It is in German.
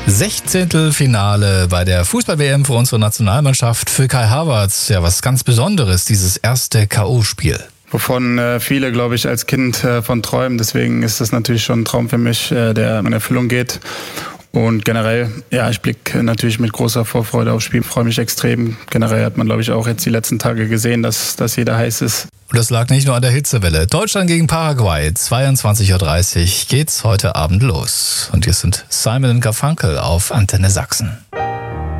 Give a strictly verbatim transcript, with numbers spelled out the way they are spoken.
Sechzehntelfinale bei der Fußball-W M für unsere Nationalmannschaft. Für Kai Havertz ja was ganz Besonderes, dieses erste K O-Spiel. Wovon äh, viele, glaube ich, als Kind äh, von träumen. Deswegen ist das natürlich schon ein Traum für mich, äh, der in Erfüllung geht. Und generell, ja, ich blicke natürlich mit großer Vorfreude aufs Spiel, freue mich extrem. Generell hat man, glaube ich, auch jetzt die letzten Tage gesehen, dass, dass jeder heiß ist. Und das lag nicht nur an der Hitzewelle. Deutschland gegen Paraguay, zweiundzwanzig Uhr dreißig geht's heute Abend los. Und hier sind Simon und Garfunkel auf Antenne Sachsen.